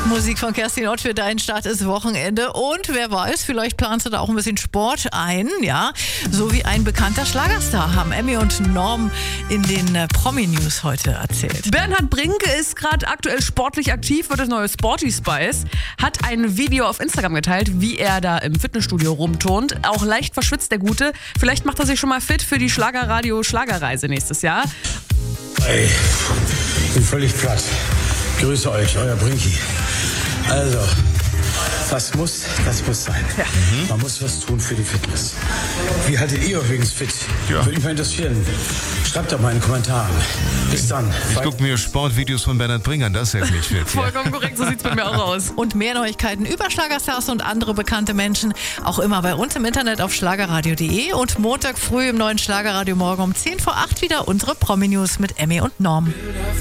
Musik von Kerstin Ott für deinen Start ist Wochenende. Und wer weiß, vielleicht planst du da auch ein bisschen Sport ein, ja. So wie ein bekannter Schlagerstar, haben Emmy und Norm in den Promi-News heute erzählt. Bernhard Brinke ist gerade aktuell sportlich aktiv, wird das neue Sporty Spice, hat ein Video auf Instagram geteilt, wie er da im Fitnessstudio rumturnt. Auch leicht verschwitzt der Gute. Vielleicht macht er sich schon mal fit für die Schlagerradio-Schlagerreise nächstes Jahr. Ey, ich bin völlig platt. Grüße euch, euer Brinki. Also, was muss, das muss sein. Ja. Man muss was tun für die Fitness. Wie haltet ihr übrigens fit? Ja. Würde mich mal interessieren. Schreibt doch mal in den Kommentaren. Bis dann. Ich gucke mir Sportvideos von Bernhard Brinke an, das hält mich fit. Vollkommen korrekt, so sieht's bei mir auch aus. Und mehr Neuigkeiten über Schlagerstars und andere bekannte Menschen auch immer bei uns im Internet auf schlagerradio.de und Montag früh im neuen Schlagerradio morgen um 7:50 wieder unsere Promi-News mit Emmy und Norm.